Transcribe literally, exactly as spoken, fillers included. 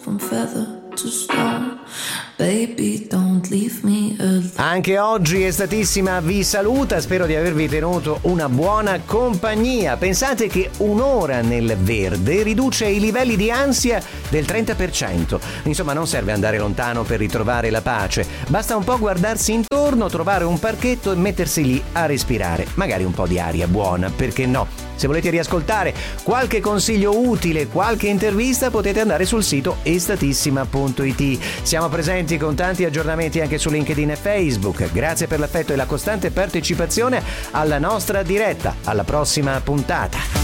from feather to stone. Baby, don't leave me alone. Anche oggi Estatissima vi saluta, spero di avervi tenuto una buona compagnia. Pensate che un'ora nel verde riduce i livelli di ansia del trenta per cento. Insomma, non serve andare lontano per ritrovare la pace, basta un po' guardarsi intorno, trovare un parchetto e mettersi lì a respirare, magari un po' di aria buona, perché no? Se volete riascoltare qualche consiglio utile, qualche intervista, potete andare sul sito estatissima punto it. Siamo presenti con tanti aggiornamenti anche su LinkedIn e Facebook. Grazie per l'affetto e la costante partecipazione alla nostra diretta. Alla prossima puntata.